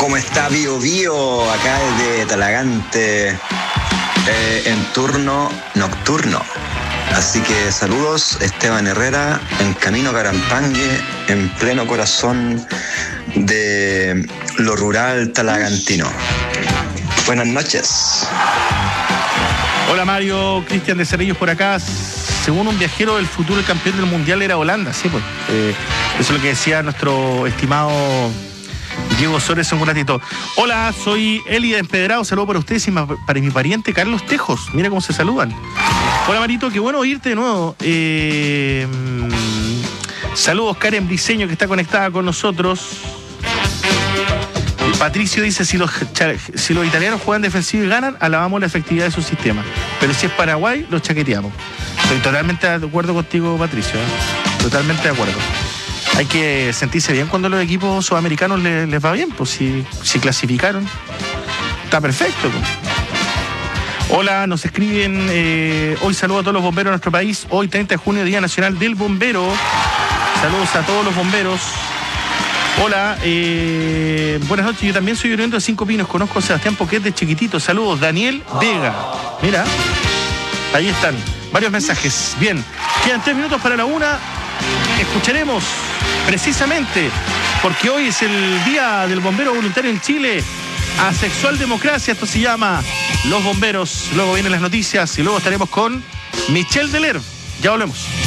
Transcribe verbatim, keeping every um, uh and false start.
¿Cómo está Bio Bio? Acá desde Talagante, eh, en turno nocturno. Así que saludos, Esteban Herrera, en camino Carampangue, en pleno corazón de lo rural talagantino. Buenas noches. Hola Mario, Cristian de Cerrillos por acá. Según un viajero, el futuro campeón del mundial era Holanda, sí, pues. Eh, eso es lo que decía nuestro estimado Diego Sores en un ratito. Hola, soy Eli de Empedrado. Saludo para ustedes y para mi pariente Carlos Tejos. Mira cómo se saludan. Hola Marito, qué bueno oírte de nuevo. Eh, saludos Karen Briceño, que está conectada con nosotros. Patricio dice, si los, si los italianos juegan defensivo y ganan, alabamos la efectividad de su sistema. Pero si es Paraguay, los chaqueteamos. Estoy totalmente de acuerdo contigo, Patricio. ¿eh? Totalmente de acuerdo. Hay que sentirse bien cuando los equipos sudamericanos les, les va bien, pues si, si clasificaron. Está perfecto. Pues. Hola, nos escriben, eh, hoy saludo a todos los bomberos de nuestro país. Hoy treinta de junio, Día Nacional del Bombero. Saludos a todos los bomberos. Hola, eh, buenas noches, yo también soy oriundo de Cinco Pinos, conozco a Sebastián Poquet de chiquitito. Saludos, Daniel Vega. Mira, ahí están, varios mensajes. Bien, quedan tres minutos para la una. Escucharemos precisamente, porque hoy es el Día del Bombero Voluntario en Chile, Asexual Democracia, esto se llama Los Bomberos. Luego vienen las noticias y luego estaremos con Michelle Delerve. Ya volvemos.